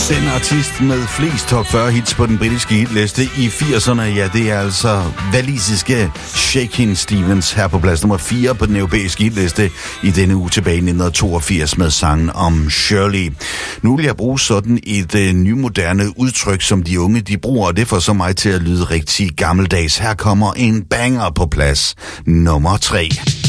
Den artist med flest top 40 hits på den britiske hitliste i 80'erne, ja, det er altså walisiske Shakin' Stevens her på plads nummer 4 på den europæiske hitliste i denne uge tilbage i 1982 med sangen om Shirley. Nu vil jeg bruge sådan et nymoderne udtryk, som de unge de bruger, og det får så mig til at lyde rigtig gammeldags. Her kommer en banger på plads nummer 3.